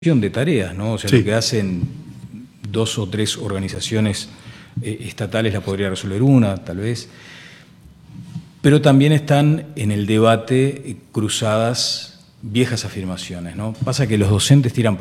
de tareas, ¿no? O sea, Sí. lo que hacen 2 o 3 organizaciones estatales la podría resolver una, tal vez. Pero también están en el debate cruzadas viejas afirmaciones, ¿no? Pasa que los docentes tiran para